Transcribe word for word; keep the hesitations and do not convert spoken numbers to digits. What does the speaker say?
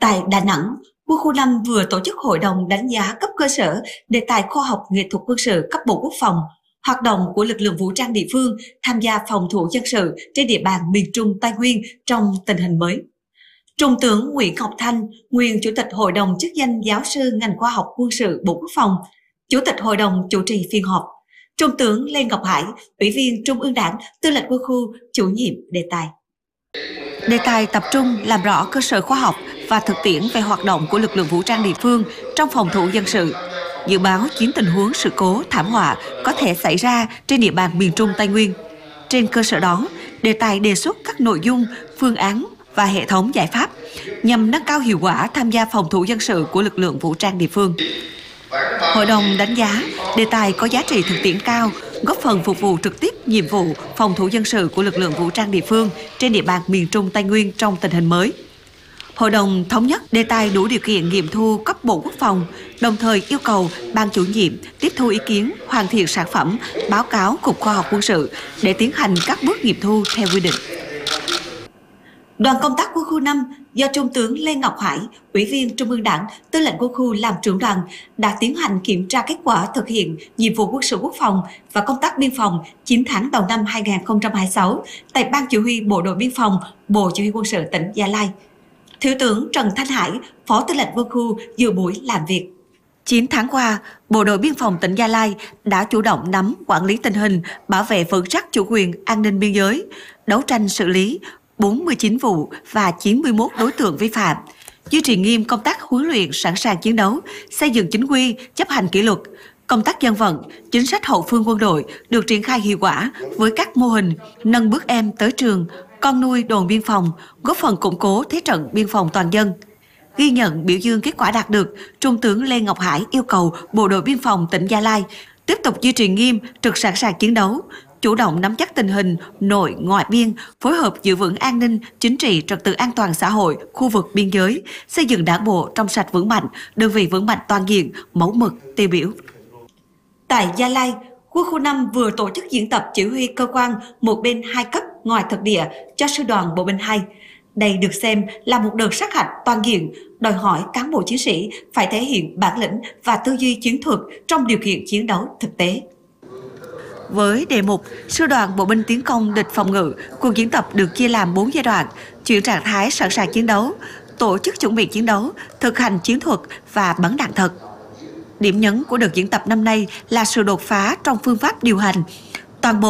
Tại Đà Nẵng, Quân khu năm vừa tổ chức hội đồng đánh giá cấp cơ sở đề tài khoa học nghệ thuật quân sự cấp Bộ Quốc phòng, hoạt động của lực lượng vũ trang địa phương tham gia phòng thủ dân sự trên địa bàn miền Trung Tây Nguyên trong tình hình mới. Trung tướng Nguyễn Ngọc Thanh, nguyên Chủ tịch Hội đồng chức danh giáo sư ngành khoa học quân sự Bộ Quốc phòng, Chủ tịch Hội đồng chủ trì phiên họp. Trung tướng Lê Ngọc Hải, Ủy viên Trung ương Đảng, Tư lệnh Quân khu, chủ nhiệm đề tài. Đề tài tập trung làm rõ cơ sở khoa học và thực tiễn về hoạt động của lực lượng vũ trang địa phương trong phòng thủ dân sự, dự báo chín tình huống sự cố thảm họa có thể xảy ra trên địa bàn miền Trung Tây Nguyên. Trên cơ sở đó, đề tài đề xuất các nội dung, phương án và hệ thống giải pháp nhằm nâng cao hiệu quả tham gia phòng thủ dân sự của lực lượng vũ trang địa phương. Hội đồng đánh giá đề tài có giá trị thực tiễn cao, góp phần phục vụ trực tiếp nhiệm vụ phòng thủ dân sự của lực lượng vũ trang địa phương trên địa bàn miền Trung Tây Nguyên trong tình hình mới. Hội đồng thống nhất đề tài đủ điều kiện nghiệm thu cấp Bộ Quốc phòng, đồng thời yêu cầu ban chủ nhiệm tiếp thu ý kiến, hoàn thiện sản phẩm, báo cáo Cục Khoa học Quân sự để tiến hành các bước nghiệm thu theo quy định. Đoàn công tác Quân khu năm do Trung tướng Lê Ngọc Hải, Ủy viên Trung ương Đảng, Tư lệnh Quân khu làm trưởng đoàn đã tiến hành kiểm tra kết quả thực hiện nhiệm vụ quân sự quốc phòng và công tác biên phòng chín tháng đầu năm hai nghìn không trăm hai mươi sáu tại Ban Chỉ huy Bộ đội Biên phòng, Bộ Chỉ huy Quân sự tỉnh Gia Lai. Thiếu tướng Trần Thanh Hải, Phó Tư lệnh Quân khu dự buổi làm việc. chín tháng qua, Bộ đội Biên phòng tỉnh Gia Lai đã chủ động nắm, quản lý tình hình, bảo vệ vững chắc chủ quyền, an ninh biên giới, đấu tranh xử lý bốn mươi chín vụ và chín mươi mốt đối tượng vi phạm, duy trì nghiêm công tác huấn luyện sẵn sàng chiến đấu, xây dựng chính quy, chấp hành kỷ luật. Công tác dân vận, chính sách hậu phương quân đội được triển khai hiệu quả với các mô hình nâng bước em tới trường, con nuôi đồn biên phòng, góp phần củng cố thế trận biên phòng toàn dân. Ghi nhận biểu dương kết quả đạt được, Trung tướng Lê Ngọc Hải yêu cầu Bộ đội Biên phòng tỉnh Gia Lai tiếp tục duy trì nghiêm, trực sẵn sàng chiến đấu, chủ động nắm chắc tình hình nội ngoại biên, phối hợp giữ vững an ninh, chính trị, trật tự an toàn xã hội, khu vực biên giới, xây dựng đảng bộ trong sạch vững mạnh, đơn vị vững mạnh toàn diện, mẫu mực, tiêu biểu. Tại Gia Lai, Quân khu năm vừa tổ chức diễn tập chỉ huy cơ quan một bên hai cấp ngoài thực địa cho sư đoàn bộ binh hai. Đây được xem là một đợt sát hạch toàn diện, đòi hỏi cán bộ chiến sĩ phải thể hiện bản lĩnh và tư duy chiến thuật trong điều kiện chiến đấu thực tế. Với đề mục Sư đoàn Bộ binh tiến công địch phòng ngự, cuộc diễn tập được chia làm bốn giai đoạn, chuyển trạng thái sẵn sàng chiến đấu, tổ chức chuẩn bị chiến đấu, thực hành chiến thuật và bắn đạn thật. Điểm nhấn của đợt diễn tập năm nay là sự đột phá trong phương pháp điều hành. Toàn bộ